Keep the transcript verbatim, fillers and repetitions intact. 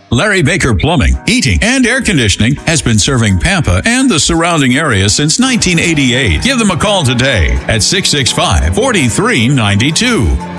Larry Baker Plumbing, Heating, and Air Conditioning has been serving Pampa and the surrounding area since nineteen eighty-eight. Give them a call today at six six five, four three nine two.